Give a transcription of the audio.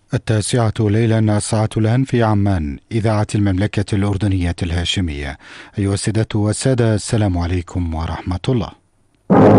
9 ليلا الساعة الآن في عمان، إذاعة المملكة الأردنية الهاشمية. أيها السيدات والسادة، السلام عليكم ورحمة الله.